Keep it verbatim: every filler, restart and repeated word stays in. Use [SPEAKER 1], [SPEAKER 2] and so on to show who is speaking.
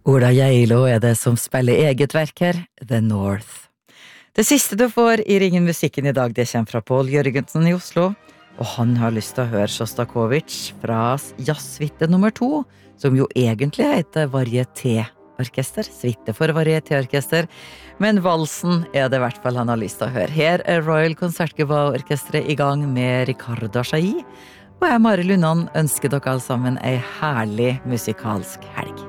[SPEAKER 1] Ola Geilo er det som spiller eget verk her, The North. Det siste du får i Ringen musikken i dag, det kommer fra Paul Jørgensen i Oslo, og han har lyst til å høre Sjostakovitsj fra jazzsuite nummer to, som jo egentlig heter Varieté-orkester, suite for Varieté-orkester, men valsen er det i hvert fall han har lyst til å høre. Her er Royal Concertgebouw-orkestret i gang med Ricardo Chailly, og jeg, Mari Lundan, ønsker dere alle sammen en herlig musikalsk helg.